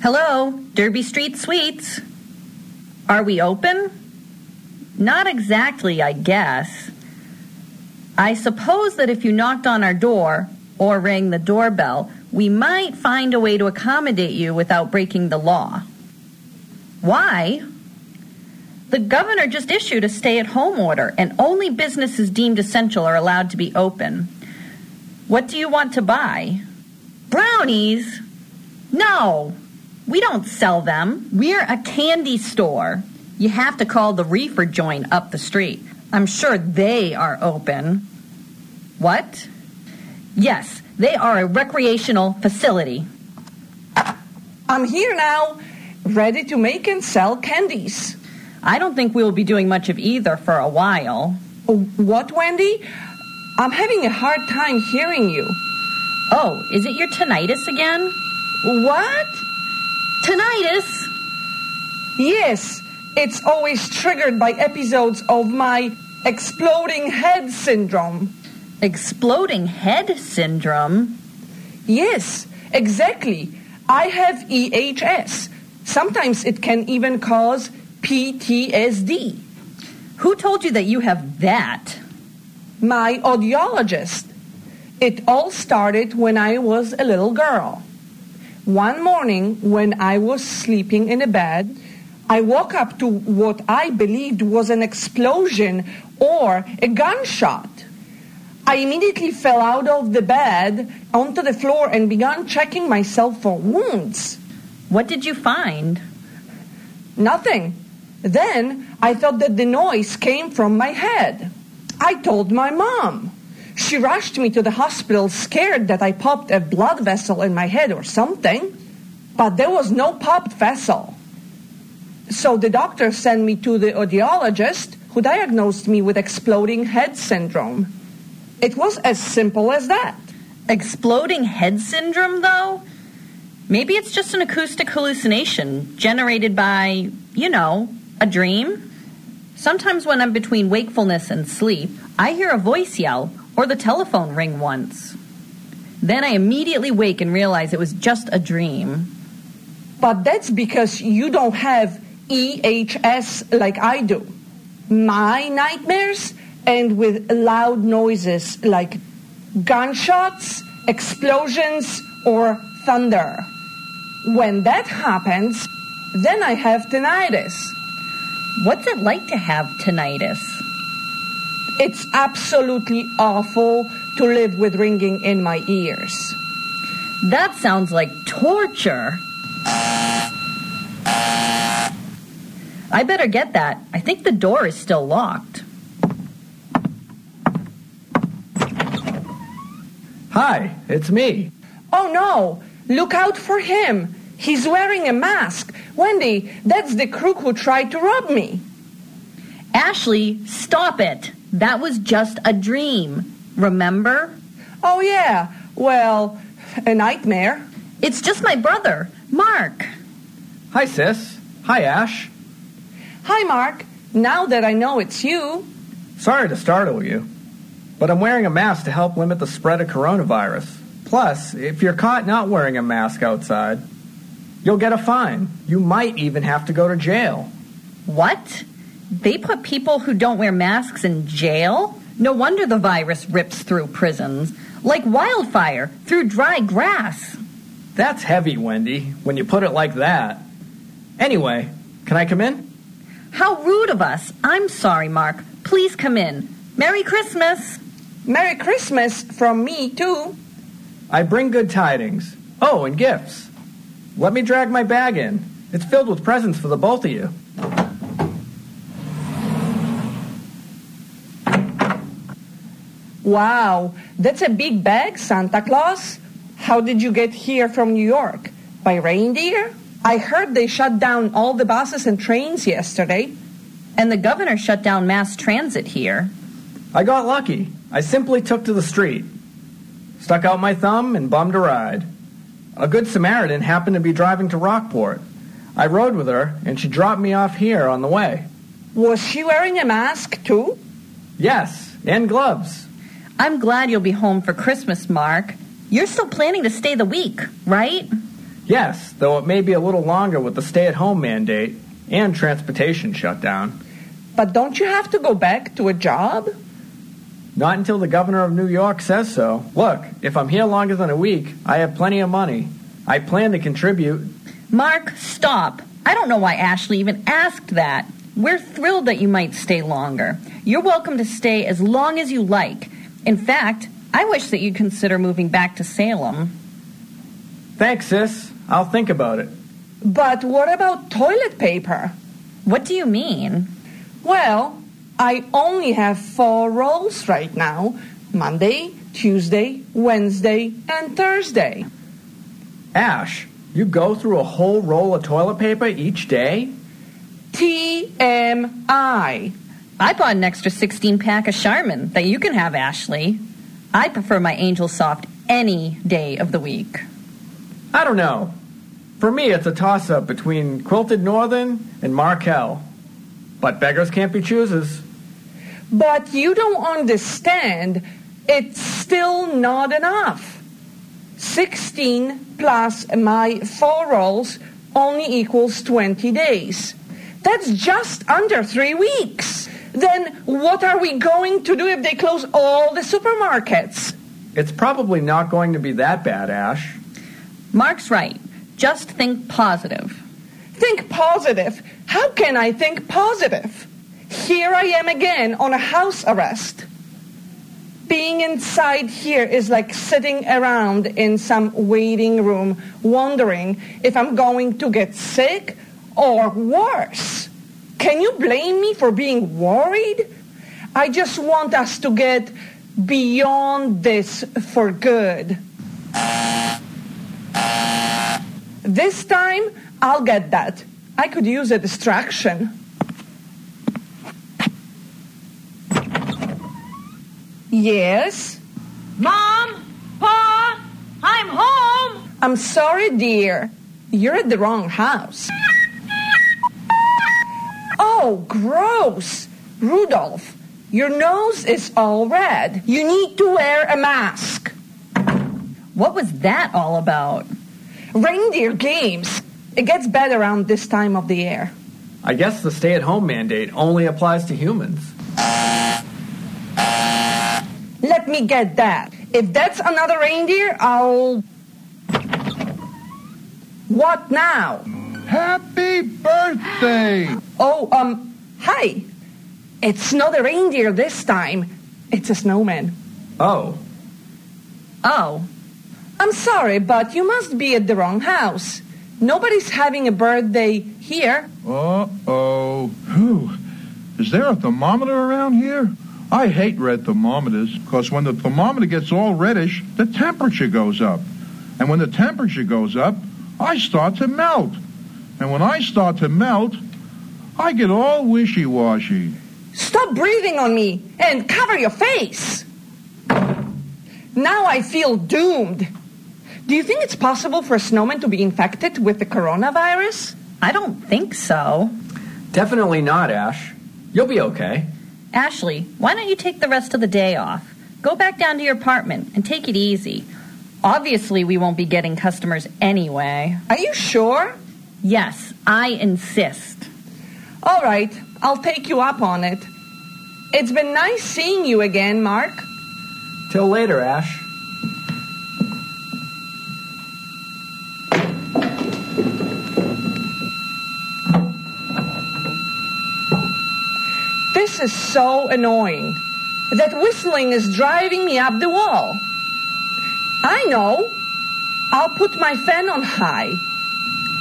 Hello, Derby Street Sweets. Are we open? Not exactly, I guess. I suppose that if you knocked on our door or rang the doorbell, we might find a way to accommodate you without breaking the law. Why? The governor just issued a stay-at-home order, and only businesses deemed essential are allowed to be open. What do you want to buy? Brownies? No, we don't sell them. We're a candy store. You have to call the reefer joint up the street. I'm sure they are open. What? Yes, they are a recreational facility. I'm here now, ready to make and sell candies. I don't think we'll be doing much of either for a while. What, Wendy? I'm having a hard time hearing you. Oh, is it your tinnitus again? What? Tinnitus? Yes, it's always triggered by episodes of my exploding head syndrome. Exploding head syndrome? Yes, exactly. I have EHS. Sometimes it can even cause PTSD. Who told you that you have that? My audiologist. It all started when I was a little girl. One morning, when I was sleeping in a bed, I woke up to what I believed was an explosion or a gunshot. I immediately fell out of the bed onto the floor and began checking myself for wounds. What did you find? Nothing. Then I thought that the noise came from my head. I told my mom. She rushed me to the hospital, scared that I popped a blood vessel in my head or something. But there was no popped vessel. So the doctor sent me to the audiologist, who diagnosed me with exploding head syndrome. It was as simple as that. Exploding head syndrome, though? Maybe it's just an acoustic hallucination generated by, a dream. Sometimes when I'm between wakefulness and sleep, I hear a voice yell or the telephone ring once. Then I immediately wake and realize it was just a dream. But that's because you don't have EHS like I do. My nightmares end with loud noises like gunshots, explosions, or thunder. When that happens, then I have tinnitus. What's it like to have tinnitus? It's absolutely awful to live with ringing in my ears. That sounds like torture. I better get that. I think the door is still locked. Hi, it's me. Oh no, look out for him. He's wearing a mask. Wendy, that's the crook who tried to rob me. Ashley, stop it. That was just a dream. Remember? Oh yeah, well, a nightmare. It's just my brother, Mark. Hi, sis. Hi, Ash. Hi, Mark. Now that I know it's you. Sorry to startle you, but I'm wearing a mask to help limit the spread of coronavirus. Plus, if you're caught not wearing a mask outside, you'll get a fine. You might even have to go to jail. What? They put people who don't wear masks in jail? No wonder the virus rips through prisons. Like wildfire through dry grass. That's heavy, Wendy, when you put it like that. Anyway, can I come in? How rude of us. I'm sorry, Mark. Please come in. Merry Christmas. Merry Christmas from me, too. I bring good tidings. Oh, and gifts. Let me drag my bag in. It's filled with presents for the both of you. Wow, that's a big bag, Santa Claus. How did you get here from New York? By reindeer? I heard they shut down all the buses and trains yesterday. And the governor shut down mass transit here. I got lucky. I simply took to the street, stuck out my thumb, and bummed a ride. A good Samaritan happened to be driving to Rockport. I rode with her, and she dropped me off here on the way. Was she wearing a mask, too? Yes, and gloves. I'm glad you'll be home for Christmas, Mark. You're still planning to stay the week, right? Yes, though it may be a little longer with the stay-at-home mandate and transportation shutdown. But don't you have to go back to a job? Not until the governor of New York says so. Look, if I'm here longer than a week, I have plenty of money. I plan to contribute. Mark, stop. I don't know why Ashley even asked that. We're thrilled that you might stay longer. You're welcome to stay as long as you like. In fact, I wish that you'd consider moving back to Salem. Thanks, sis. I'll think about it. But what about toilet paper? What do you mean? Well, I only have 4 rolls right now. Monday, Tuesday, Wednesday, and Thursday. Ash, you go through a whole roll of toilet paper each day? TMI. I bought an extra 16-pack of Charmin that you can have, Ashley. I prefer my Angel Soft any day of the week. I don't know. For me, it's a toss-up between Quilted Northern and Markel. But beggars can't be choosers. But you don't understand. It's still not enough. 16 plus my 4 rolls only equals 20 days. That's just under 3 weeks. Then what are we going to do if they close all the supermarkets? It's probably not going to be that bad, Ash. Mark's right. Just think positive. Think positive? How can I think positive? Here I am again on a house arrest. Being inside here is like sitting around in some waiting room wondering if I'm going to get sick or worse. Can you blame me for being worried? I just want us to get beyond this for good. This time, I'll get that. I could use a distraction. Yes? Mom? Pa? I'm home! I'm sorry, dear. You're at the wrong house. Oh, gross! Rudolph, your nose is all red. You need to wear a mask. What was that all about? Reindeer games. It gets bad around this time of the year. I guess the stay-at-home mandate only applies to humans. Let me get that. If that's another reindeer, I'll... What now? Happy birthday! Oh, hi. It's not a reindeer this time. It's a snowman. Oh. Oh. I'm sorry, but you must be at the wrong house. Nobody's having a birthday here. Uh-oh. Whew. Is there a thermometer around here? I hate red thermometers, because when the thermometer gets all reddish, the temperature goes up. And when the temperature goes up, I start to melt. And when I start to melt, I get all wishy-washy. Stop breathing on me and cover your face. Now I feel doomed. Do you think it's possible for a snowman to be infected with the coronavirus? I don't think so. Definitely not, Ash. You'll be okay. Ashley, why don't you take the rest of the day off? Go back down to your apartment and take it easy. Obviously, we won't be getting customers anyway. Are you sure? Yes, I insist. All right, I'll take you up on it. It's been nice seeing you again, Mark. Till later, Ash. This is so annoying. That whistling is driving me up the wall. I know. I'll put my fan on high.